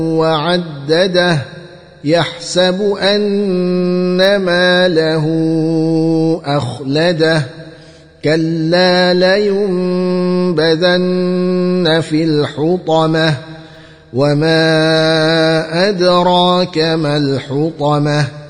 وعدده يحسب أن ماله أخلده كلا لينبذن في الحطمة وما أدراك ما الحطمة